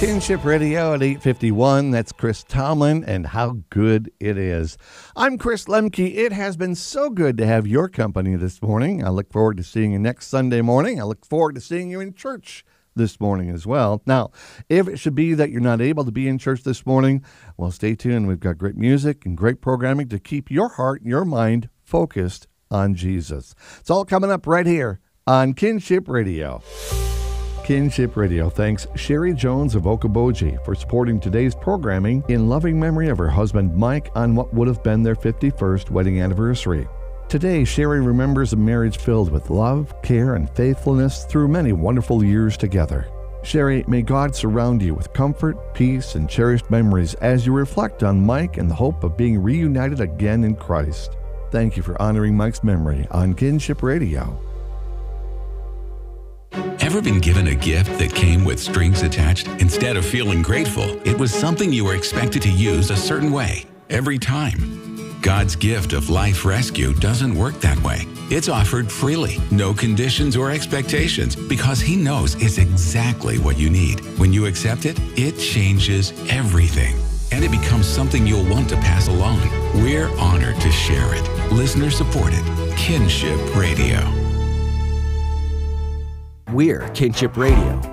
Kinship Radio at 8:51. That's Chris Tomlin and How Good It Is. I'm Chris Lemke. It has been so good to have your company this morning. I look forward to seeing you next Sunday morning. I look forward to seeing you in church this morning as well. Now, if it should be that you're not able to be in church this morning, well, stay tuned. We've got great music and great programming to keep your heart and your mind focused on Jesus. It's all coming up right here on Kinship Radio. Kinship Radio thanks Sherry Jones of Okoboji for supporting today's programming in loving memory of her husband Mike on what would have been their 51st wedding anniversary. Today, Sherry remembers a marriage filled with love, care, and faithfulness through many wonderful years together. Sherry, may God surround you with comfort, peace, and cherished memories as you reflect on Mike and the hope of being reunited again in Christ. Thank you for honoring Mike's memory on Kinship Radio. Ever been given a gift that came with strings attached? Instead of feeling grateful, it was something you were expected to use a certain way every time. God's gift of life rescue doesn't work that way. It's offered freely, no conditions or expectations, because He knows it's exactly what you need. When you accept it, it changes everything, and it becomes something you'll want to pass along. We're honored to share it. Listener supported. Kinship Radio. We're Kinship Radio.